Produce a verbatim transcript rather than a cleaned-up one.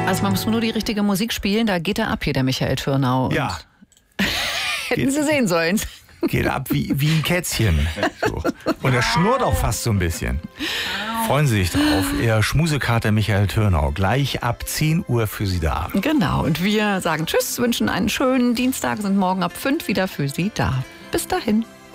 Also man muss nur die richtige Musik spielen, da geht er ab hier, der Michael Türnau. Ja. Hätten Geht- Sie sehen sollen. Geht ab wie, wie ein Kätzchen. So. Und er schnurrt auch fast so ein bisschen. Freuen Sie sich drauf. Ihr Schmusekater Michael Türnau. Gleich ab zehn Uhr für Sie da. Genau, und wir sagen Tschüss, wünschen einen schönen Dienstag, sind morgen ab fünf wieder für Sie da. Bis dahin.